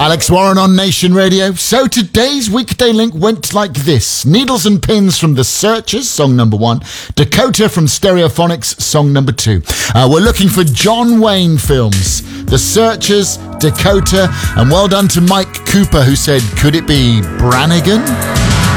Alex Warren on Nation Radio. So today's weekday link went like this. Needles and Pins from The Searchers, song number 1. Dakota from Stereophonics, song number 2. We're looking for John Wayne films. The Searchers, Dakota, and well done to Mike Cooper who said, could it be Brannigan?